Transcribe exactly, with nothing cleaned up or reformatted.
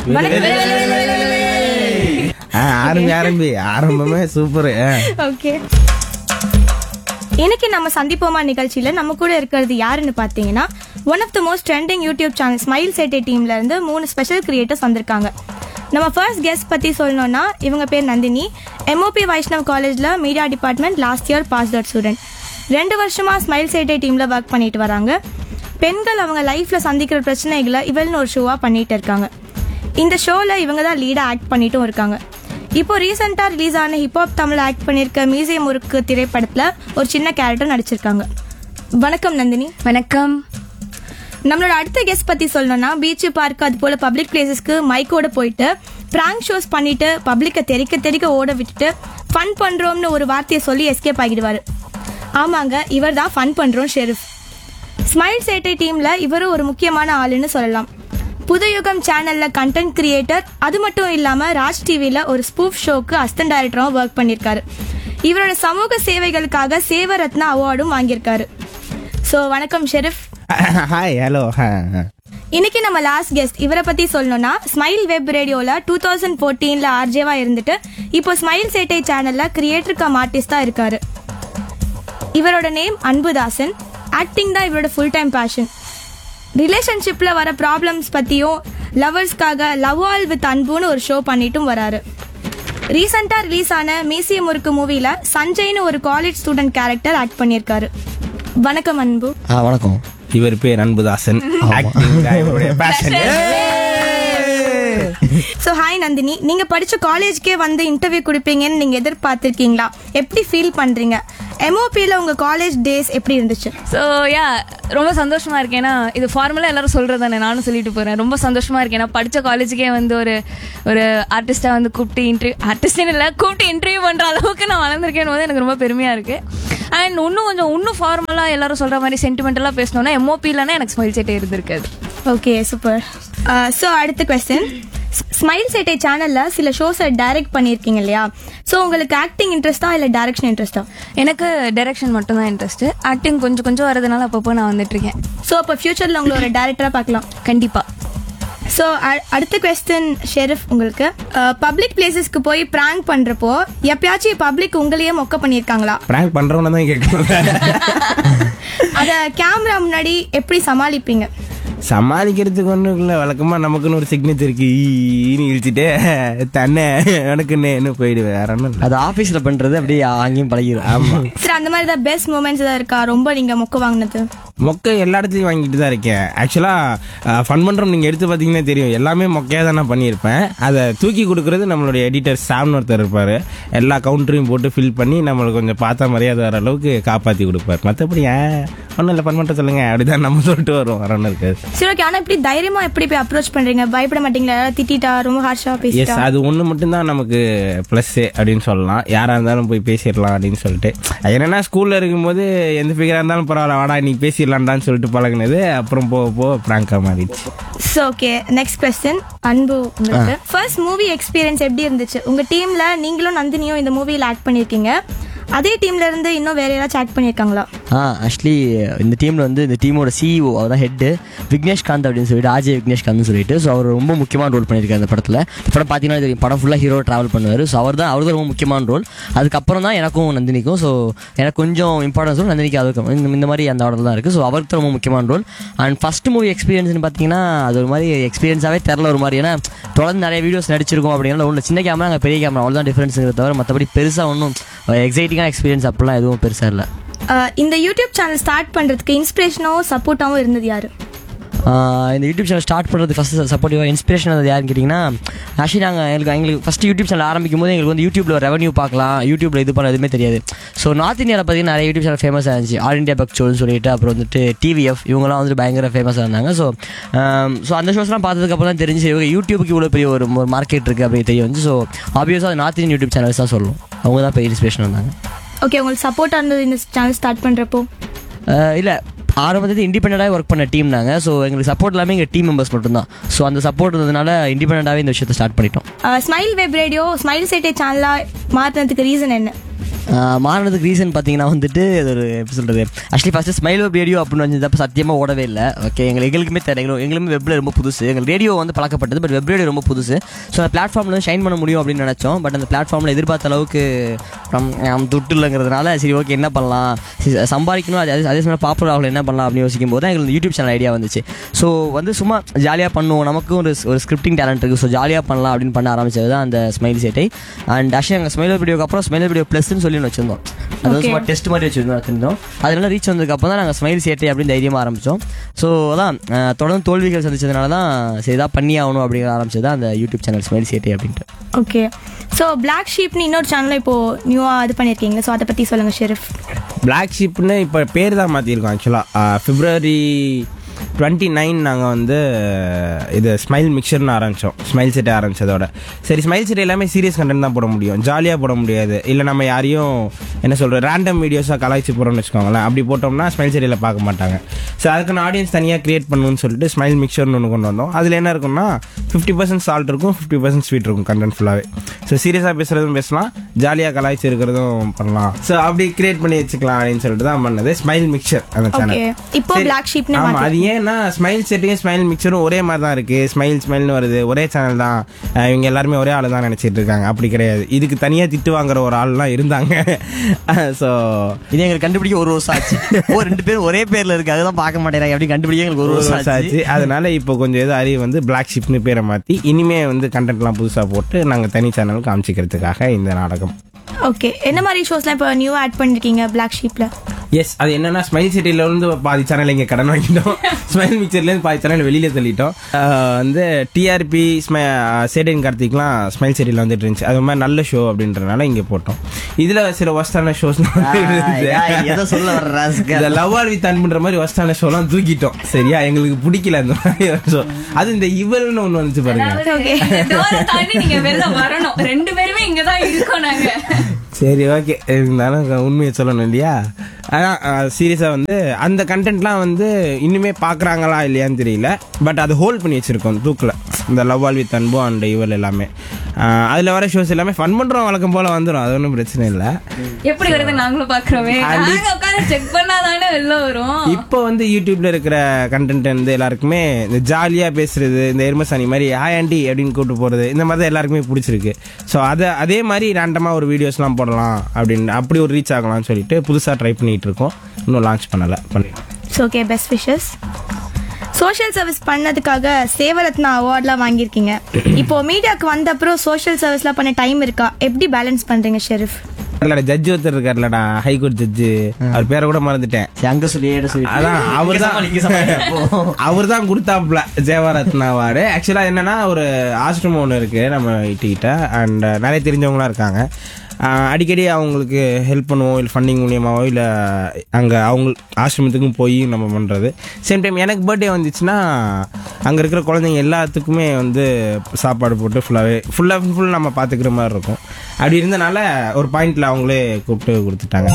ஆரம்பி ஆரம்பி ஆரம்பமே சூப்பர். ஓகே, இன்னைக்கு நம்ம சந்திப்போமா நிகழ்ச்சியில நம்ம கூட இருக்கிறது யாருன்னு பாத்தீங்கன்னா one of the most trending YouTube channel smile சேட்டை டீம்ல இருந்து மூணு ஸ்பெஷல் கிரியேட்டர்ஸ் வந்திருக்காங்க. நம்ம ஃபர்ஸ்ட் கெஸ்ட் பத்தி சொல்லணும்னா இவங்க பேர் நந்தினி. எம்ஓபி வைஷ்ணவ் காலேஜ்ல media department last year pass out student. ரெண்டு வருஷமா ஸ்மைல் சேட்டை டீம்ல ஒர்க் பண்ணிட்டு வராங்க. பெண்கள் அவங்க லைஃப்ல சந்திக்கிற பிரச்சனைகளை இவள்னு ஒரு ஷோவா பண்ணிட்டு இருக்காங்க. இந்த ஷோல இவங்க தான் லீடா ஆக்ட் பண்ணிட்டும் இருக்காங்க. இப்போ ரீசெண்டா ரிலீஸ் ஆன ஹிப்ஹாப் தமிழ் ஆக்ட் பண்ணிருக்க மியூசியம் முறுக்கு திரைப்படத்துல ஒரு சின்ன கேரக்டர் நடிச்சிருக்காங்க. வணக்கம் நந்தினி. வணக்கம். நம்மளோட அடுத்த கெஸ்ட் பத்தி சொல்லணும்னா பீச், பார்க் அது போல பப்ளிக் பிளேசஸ்க்கு மைக்கோட போயிட்டு பிராங்க் ஷோஸ் பண்ணிட்டு பப்ளிக்கை தெறிக்க தெறிக்க ஓட விட்டுட்டு ஃபன் பண்றோம்னு ஒரு வார்த்தையை சொல்லி எஸ்கேப் ஆகிடுவாரு. ஆமாங்க, இவர் தான் ஃபன் பண்றோம் ஷெரீஃப். ஸ்மைல் சேட்டை டீம்ல இவரும் ஒரு முக்கியமான ஆளுன்னு சொல்லலாம். புதுயுகம் சேனல்ல கண்டென்ட் கிரியேட்டர், அது மட்டும் இல்லாம ராஜ் டிவில ஒரு ஸ்பூஃப் ஷோக்கு அசிஸ்டன்ட் டைரக்டராகவும் ஒர்க் பண்ணிருக்காரு. இவரோட சமூக சேவைகளுக்காக சேவரத்னா அவார்டும் வாங்கியிருக்காரு. சோ வணக்கம் ஷெரீஃப். Hi, hello. இன்னைக்கு நம்ம லாஸ்ட் கெஸ்ட் இவரை பத்தி சொல்லணும்னா ஸ்மைல் வெப் ரேடியோல டூ தௌசண்ட் ஃபோர்டீன்ல ஆர்ஜேவா இருந்துட்டு இப்போ ஸ்மைல் சேட்டை சேனல்ல கிரியேட்டர் கம் ஆர்டிஸ்டா இருக்காரு. இவரோட நேம் அன்புதாசன். ஆக்டிங் தான் இவரோட ஃபுல் டைம் பேஷன். ரிலேஷன்ஷிப்ல வர ப்ராப்ளம்ஸ் பத்தியும் லவர்ஸ்க்காக லவ் ஆல் வித் அன்புன்னு ஒரு ஷோ பண்ணிட்டும் வராரு. ரீசெண்டா ரிலீஸ் ஆன மியூசியம் முறுக்கு மூவில சஞ்சய்னு ஒரு காலேஜ் ஸ்டூடெண்ட் கேரக்டர் ஆக்ட் பண்ணிருக்காரு. வணக்கம் அன்பு. வணக்கம். இவர் பேர் அன்புதாசன். சோ ஹாய் நந்தினி, நீங்க படிச்ச காலேஜ்க்கே வந்து இன்டர்வியூ கொடுப்பீங்கன்னு நீங்க எதிர்பார்த்திருக்கீங்களா? எப்படி ஃபீல் பண்றீங்க? எம்ஓபியில் உங்க காலேஜ் டேஸ் எப்படி இருந்துச்சு? ஸோ யா ரொம்ப சந்தோஷமா இருக்கேன். ஏன்னா இது ஃபார்மலாக எல்லாரும் சொல்றது தானே, நானும் சொல்லிட்டு போறேன். ரொம்ப சந்தோஷமா இருக்கேன். நான் படித்த காலேஜுக்கே வந்து ஒரு ஒரு ஆர்டிஸ்டா வந்து கூப்பிட்டு இன்டர்வியூ ஆர்டிஸ்ட்னு இல்லை கூப்பிட்டு இன்டர்வியூ பண்ற அளவுக்கு நான் வளர்ந்துருக்கேன் போது எனக்கு ரொம்ப பெருமையா இருக்கு. அண்ட் இன்னும் கொஞ்சம் இன்னும் ஃபார்மலாக எல்லாரும் சொல்ற மாதிரி சென்டிமெண்டலா பேசணும்னா எம்ஓபிலன்னா எனக்கு ஸ்மைல் சேட்டை இருந்திருக்காது. Okay, super. ஸோ அடுத்த கொஸ்டின், ஸ்மைல் சேட்டை சேனல்ல சில ஷோஸை டைரக்ட் பண்ணிருக்கீங்க இல்லையா? சோ உங்களுக்கு ஆக்டிங் இன்ட்ரெஸ்டா இல்ல டைரக்ஷன் இன்ட்ரெஸ்டா? எனக்கு டைரக்ஷன் மட்டும் தான் இன்ட்ரெஸ்ட். ஆக்டிங் கொஞ்சம் கொஞ்சம் வரதுனால அப்பப்போ நான் வந்துட்டு இருக்கேன். சோ அப்ப ஃபியூச்சர்ல உங்களை ஒரு டைரக்டரா பார்க்கலாம் கண்டிப்பா. சோ அடுத்த கொஸ்டின் ஷெரீஃப், உங்களுக்கு பப்ளிக் பிளேசஸ்க்கு போய் பிராங்க் பண்றப்போ எப்பயாச்சும் பப்ளிக் உங்களையே மொக்க பண்ணிருக்காங்களா? பிராங்க் பண்றவன தான் கேட்கணும். அத கேமரா முன்னாடி எப்படி சமாளிப்பீங்க? சமாளிக்கிறதுக்கு ஒன்றும் இல்லை, வழக்கமாக நமக்குன்னு ஒரு சிக்னேச்சர் இருக்கு, ஈன்னு இழுத்துட்டே தன்னை எனக்குன்னு போயிடுவேன். வேற ஒன்றும் இல்லை, அது ஆஃபீஸில் பண்ணுறது அப்படியே அங்கேயும் பழகிடும். ஆமாம் சார், அந்த மாதிரி தான் பெஸ்ட் மூமெண்ட்ஸ் தான் இருக்கா ரொம்ப நீங்க மொக்க வாங்கினது? மொக்கை எல்லா இடத்துலையும் வாங்கிட்டு தான் இருக்கேன். ஆக்சுவலாக ஃபன் பண்ணுறோம், நீங்கள் எடுத்து பார்த்தீங்கன்னா தெரியும், எல்லாமே மொக்கையாக தான் நான் பண்ணியிருப்பேன். அதை தூக்கி கொடுக்குறது நம்மளுடைய எடிட்டர் சாம்னு ஒருத்தர் இருப்பார். எல்லா கவுண்டரையும் போட்டு ஃபில் பண்ணி நம்மளுக்கு கொஞ்சம் பார்த்தா மரியாதை வர அளவுக்கு காப்பாற்றி கொடுப்பார். மற்றபடி ஏன் ஒன்றும் இல்லை, ஃபன் பண்ணுற சொல்லுங்க அப்படிதான் நம்ம சொல்லிட்டு வரோம், வர ஒன்றும் இருக்காது. சரி, ஓகே. ஆனா இப்படி தைரியமா எப்படி போய் அப்ரோச் பண்றீங்க? பயப்பட மாட்டீங்களா? திட்டிட்டா ரொம்ப ஹார்ஷா பேசிட்டா? எஸ், அது ஒன்று மட்டும்தான் நமக்கு ப்ளஸ் அப்படின்னு சொல்லலாம். யாராக இருந்தாலும் போய் பேசிடலாம் அப்படின்னு சொல்லிட்டு. என்னன்னா ஸ்கூல்ல இருக்கும்போது எந்த ஃபிகராக இருந்தாலும் பரவாயில்ல வாடா நீ பேசிடலான்டான்னு சொல்லிட்டு பழகினது, அப்புறம் போக போக பிராங்கா மாறிடுச்சு. ஓகே, நெக்ஸ்ட் கொஸ்டின் அன்பு, உங்களுக்கு ஃபர்ஸ்ட் மூவி எக்ஸ்பீரியன்ஸ் எப்படி இருந்துச்சு? உங்க டீம்ல நீங்களும் நந்தினியும் இந்த மூவில ஆக்ட் பண்ணிருக்கீங்க. அதே டீம்ல இருந்து இன்னும் வேற யாராச்சும் ஆக்ட் பண்ணிருக்காங்களா? ஆ ஆக்சுவலி இந்த டீமில் வந்து இந்த டீமோட சிஇஓ அவர் தான் ஹெட்டு, விக்னேஷ்காந்த் அப்படின்னு சொல்லிட்டு, ஆஜய் விக்னேஷ்காந்த் சொல்லிட்டு. ஸோ அவர் ரொம்ப முக்கியமான ரோல் பண்ணியிருக்காரு அந்த படத்தில். இந்த படம் பார்த்தீங்கன்னா தெரியும், படம் ஃபுல்லாக ஹீரோ ட்ராவல் பண்ணுவார். ஸோ அவர் தான் அவர் தான் ரொம்ப முக்கியமான ரோல். அதுக்கப்புறம் தான் எனக்கும் நந்தினிக்கும். ஸோ எனக்கு கொஞ்சம் இம்பார்ட்டன்ஸ் ரோல், நந்தினிக்கு அதுக்கு இந்த இந்த மாதிரி அந்த ஆர்டர் தான் இருக்குது. ஸோ அவருக்கு தான் ரொம்ப முக்கியமான ரோல். அண்ட் ஃபஸ்ட் மூவி எக்ஸ்பீரியன்ஸ்னு பார்த்தீங்கன்னா அது ஒரு மாதிரி எக்ஸ்பீரியன்ஸாகவே தெரில ஒரு மாதிரி. ஏன்னா தொடர்ந்து நிறைய வீடியோஸ் நடிச்சிருக்கோம் அப்படிங்கிற ஒன்று, சின்ன கேமரா அங்கே பெரிய கேமரா அவ்வளோ தான் டிஃப்ரென்ஸுங்கிறத தவிர மற்றபடி பெருசாக ஒன்றும் எக்ஸைட்டிங்கான எக்ஸ்பீரியன்ஸ் அப்படிலாம் எதுவும் பெருசாக இல்லை. இந்த யூடியூப் சேனல் ஸ்டார்ட் பண்றதுக்கு இன்ஸ்பிரேஷனாகவும் சப்போர்ட்டாகவும் இருந்தது யாரு? இந்த யூடியூப் சேனல் ஸ்டார்ட் பண்ணுறது ஃபஸ்ட்டு சப்போர்ட்டிவாக இன்ஸ்பிரேஷன் அது யாருன்னு கேட்டிங்கன்னா, ஆக்சுவலி நாங்கள் எங்களுக்கு எங்களுக்கு ஃபஸ்ட்டு யூடியூப் சேனல் ஆரம்பிக்கும் போது எங்களுக்கு வந்து யூடியூப்பில் ரெவன்யூ பார்க்கலாம், யூடியூப்பில் இது பண்ண எதுவுமே தெரியாது. ஸோ நார்த் இந்தியாவில் பார்த்தீங்கன்னா நிறைய யூடியூப் சேனல் ஃபேமஸாக இருந்துச்சு. ஆல் இண்டியா பக் ஷோன்னு சொல்லிட்டு, அப்புறம் வந்துட்டு டிவிஎஃப், இவங்கலாம் வந்துட்டு பயங்கர ஃபேமஸாக இருந்தாங்க. ஸோ ஸோ அந்த ஷோஸ்லாம் பார்த்ததுக்கப்புறம் தான் தெரிஞ்சு இவங்க யூடியூபுக்கு இவ்வளோ பெரிய ஒரு ஒரு மார்க்கெட் இருக்குது அப்படின்னு தெரிய வந்து. ஸோ ஆப்வியஸாக அது நார்த் இந்தியன் யூடியூப் சேனல்ஸ் தான் சொல்லுவோம். அவங்க தான் பெரிய இன்ஸ்பிரேஷன் வந்தாங்க. ஓகே, உங்களுக்கு சப்போர்ட்டாக இருந்தது இந்த சேனல் ஸ்டார்ட் பண்ணுறப்போ? இல்லை, ஆரம்பத்தில் இண்டிபெண்டாக ஒர்க் பண்ண டீம் நாங்கள். ஸோ எங்களுக்கு சப்போர்ட் எல்லாமே எங்கள் டீம் மெம்பர்ஸ் மட்டும்தான். ஸோ அந்த சப்போர்ட் இருந்ததுனால இண்டிபெண்டாகவே இந்த விஷயத்தை ஸ்டார்ட் பண்ணிட்டோம். ஸ்மைல் வெப் ரேடியோ ஸ்மைல் சேட்டை சேனலாக மாற்றினதுக்கு ரீசன் என்ன? மாறினதுக்கு ரீசன் பார்த்தீங்கன்னா வந்துட்டு அது ஒரு எப்படி சொல்கிறது, actually first smile web radio அப்படின்னு வந்தப்போ சத்தியமாக ஓடவே இல்லை. ஓகே, எங்களுக்கு எங்களுக்குமே தெரியும், எங்களுமே வெப்பில் ரொம்ப புதுசு, எங்களுக்கு ரேடியோ வந்து பழக்கப்பட்டது, பட் வெப் ரேடியோ ரொம்ப புதுசு. ஸோ அந்த பிளாட்ஃபார்மில் வந்து ஷைன் பண்ண முடியும் அப்படின்னு நினச்சோம். பட் அந்த பிளாட்ஃபார்மில் எதிர்பார்த்த அளவுக்கு நம்ம துட்டு இல்லைங்கிறதுனால சரி ஓகே என்ன பண்ணலாம், சம்பாதிக்கணும், அது அதே சமயம் பாப்புலர் ஆகல என்ன பண்ணலாம் அப்படின்னு யோசிக்கும் போது தான் எங்களுக்கு யூடியூப் சேனல் ஐடியா வந்துச்சு. ஸோ வந்து சும்மா ஜாலியாக பண்ணுவோம், நமக்கும் ஒரு ஒரு ஸ்கிரிப்டிங் டேலண்ட் இருக்குது, ஸோ ஜாலியாக பண்ணலாம் அப்படின்னு பண்ண ஆரம்பிச்சது தான் அந்த ஸ்மைல் சேட்டை. அண்ட் ஆக்சுவலி எங்கள் ஸ்மைல் வீடியோக்கு அப்புறம் ஸ்மைல் வீடியோ ப்ளஸ்ன்னு சொல்லி வச்சிருந்தோம், அது சும்மா டெஸ்ட் மாதிரி வச்சுருந்தோம் வச்சிருந்தோம் அதனால ரீச் வந்ததுக்கு அப்புறம் தான் நாங்கள் ஸ்மைல் சேட்டை அப்படின்னு தைரியமாக ஆரம்பித்தோம். ஸோ அதான் தொடர்ந்து தோல்விகள் சந்திச்சதுனால தான் சரி தான் பண்ணி ஆகணும் அப்படிங்கிற ஆரம்பிச்சது தான் அந்த யூடியூப் சேனல் ஸ்மைல் சேட்டை அப்படின்ட்டு. ஓகே, ஸோ பிளாக் ஷீப்னு இன்னொரு சேனலில் இப்போது நியூவாக இது பண்ணியிருக்கீங்க, ஸோ அதை பற்றி சொல்லுங்கள் ஷெரீஃப். பிளாக் ஷீப்னு இப்போ பேர் தான் மாற்றிருக்கோம். ஆக்சுவலாக பிப்ரவரி டுவெண்ட்டி நைன் நாங்கள் வந்து இது ஸ்மைல் மிக்சர்னு ஆரம்பித்தோம். ஸ்மைல் செட்டை ஆரம்பித்ததோட சரி ஸ்மைல் செட் எல்லாமே சீரியஸ் கண்டென்ட் தான் போட முடியும், ஜாலியாக போட முடியாது. இல்லை நம்ம யாரையும் என்ன சொல்கிற ரேண்டம் வீடியோஸாக கலாய்ச்சி போகிறோம்னு வச்சுக்கோங்களேன், அப்படி போட்டோம்னா ஸ்மைல் செட்டில் பார்க்க மாட்டாங்க. ஸோ அதுக்கான ஆடியன்ஸ் தனியாக க்ரியேட் பண்ணணும்னு சொல்லிட்டு ஸ்மைல் மிக்சர்னு ஒன்று கொண்டு வந்தோம். அதில் என்ன இருக்குன்னா ஃபிஃப்டி பர்சன்ட் சால்ட் இருக்கும், ஃபிஃப்டி பர்சன்ட் ஸ்வீட் இருக்கும் கண்டென்ட் ஃபுல்லாகவே. ஸோ சீரியஸாக பேசுகிறதும் பேசலாம், ஜாலியாக கலாய்ச்சி இருக்கிறதும் பண்ணலாம். ஸோ அப்படி கிரியேட் பண்ணி வச்சுக்கலாம் அப்படின்னு சொல்லிட்டு தான் பண்ணது ஸ்மைல் மிக்சர் அந்த சேனல். இப்போ பிளாக் ஷீப்னு ஆமாம், அது ஏன்னா ஸ்மைல் செட்டையும் ஸ்மைல் மிக்சரும் ஒரே மாதிரி தான் இருக்கு, ஸ்மைல் ஸ்மைல்னு வருது, ஒரே சேனல் தான், இவங்க எல்லாருமே ஒரே ஆள் தான் நினைச்சிட்டு இருக்காங்க. அப்படி கிடையாது, இதுக்கு தனியாக திட்டு வாங்குற ஒரு ஆள்லாம் இருந்தாங்க. ஸோ இது எங்களுக்கு கண்டுபிடிக்க ஒரு வருஷம் ஆச்சு. ஓ ரெண்டு பேரும் ஒரே பேர்ல இருக்கு, அதெல்லாம் பார்க்க மாட்டேறாங்க அப்படி கண்டுபிடிக்க எங்களுக்கு ஒரு வருஷம் ஆச்சு. அதனால இப்போ கொஞ்சம் ஏதோ அறிவு வந்து பிளாக் ஷிப்னு பேரை மாற்றி இனிமே வந்து கண்டென்ட்லாம் புதுசாக போட்டு நாங்கள் தனி சேனல் காமிச்சிக்கிறதுக்காக இந்த நாடகம். ஓகே, என்ன மாதிரி ஷோஸ்லாம் இப்போ நியூவாக ஆட் பண்ணிருக்கீங்க பிளாக் ஷீப்ல? எஸ், அது என்னன்னா ஸ்மைல் சிட்டில இருந்து பாதி சேனல் இங்கே கடன் வாங்கிட்டோம், ஸ்மைல் மிக்சர்லேருந்து பாதி சேனல் வெளியில தள்ளிட்டோம். வந்து டிஆர்பி சேடன் கார்த்திக்லாம் ஸ்மைல் சிட்டியில் வந்துட்டு இருந்துச்சு, அது மாதிரி நல்ல ஷோ அப்படின்றனால இங்கே போட்டோம். இதுல சில ஒஸ்டான ஷோஸ் லவ் ஆல் வித் அன்புன்ற மாதிரி ஒஸ்டான ஷோலாம் தூக்கிட்டோம். சரியா, எங்களுக்கு பிடிக்கல அந்த மாதிரி ஷோ. அது இந்த இவள்னு ஒன்று வந்துச்சு பாருங்க. ரெண்டு பேருமே இங்கதான் இருக்கோம் நாங்க. சரி ஓகே, இருந்தாலும் உண்மையை சொல்லணும் இல்லையா. ஆனால் சீரியஸாக வந்து அந்த கண்டென்ட்லாம் வந்து இன்னுமே பார்க்குறாங்களா இல்லையான்னு தெரியல, பட் அது ஹோல்ட் பண்ணி வச்சுருக்கோம் தூக்கில். இந்த லவ் ஆல் வித் அன்பு அண்ட் இவள் எல்லாமே அதில் வர ஷோஸ் எல்லாமே ஃபன் பண்ணுறோம், வழக்கம் போல் வந்துடும், அது ஒன்றும் பிரச்சனை இல்லை. எப்படி வருது நாங்களும் பார்க்குறோமே, செக் பண்ணாதானே வெளில வரும். இப்போ வந்து யூடியூப்ல இருக்கிற கண்டென்ட் வந்து எல்லாருக்குமே இந்த ஜாலியாக பேசுறது, இந்த எருமசாணி மாதிரி ஹாய் ஆண்டி அப்படின்னு கூப்பிட்டு போகிறது, இந்த மாதிரி தான் எல்லாருக்குமே பிடிச்சிருக்கு. ஸோ அதை அதே மாதிரி ரேண்டமாக ஒரு வீடியோஸ்லாம் போடலாம் அப்படின்னு, அப்படி ஒரு ரீச் ஆகலாம்னு சொல்லிட்டு புதுசாக ட்ரை பண்ணிட்டு இருக்கோம். இன்னும் லான்ச் பண்ணலை, பண்ணிடுவோம். Okay, best wishes. Social service பண்ணதுக்காக சேவரத்னா அவார்ட்லாம் வாங்கியிருக்கீங்க. இப்போ மீடியாவுக்கு வந்த அப்புறம் சோஷியல் சர்வீஸ்லாம் பண்ண டைம் இருக்கா, எப்படி பேலன்ஸ் பண்றீங்க ஷெரீஃப்? ஜட்ஜ் ஒருத்தர் இருக்காருலடா, ஹைகோர்ட் ஜட்ஜு, அவர் பேரை கூட மறந்துட்டேன். அதான் அவர் தான் அவர் தான் கொடுத்தாப்ல சேவாரத்னா அவார்டு. ஆக்சுவலா என்னன்னா ஒரு ஆசிரமம் ஒன்று இருக்கு நம்ம வீட்டுக்கிட்ட, அண்ட் நிறைய தெரிஞ்சவங்களா இருக்காங்க. அடிக்கடி அவங்களுக்கு ஹெல்ப் பண்ணுவோம், இல்லை ஃபண்டிங் மூலியமாவோ இல்லை அங்கே அவங்க ஆசிரமத்துக்கும் போய் நம்ம பண்ணுறது. சேம் டைம் எனக்கு பர்த்டே வந்துச்சுன்னா அங்கே இருக்கிற குழந்தைங்க எல்லாத்துக்குமே வந்து சாப்பாடு போட்டு ஃபுல்லாகவே ஃபுல்லாக ஃபுல் நம்ம பார்த்துக்கிற மாதிரி இருக்கும். அப்படி இருந்தனால ஒரு பாயிண்டில் அவங்களே கூப்பிட்டு கொடுத்துட்டாங்க.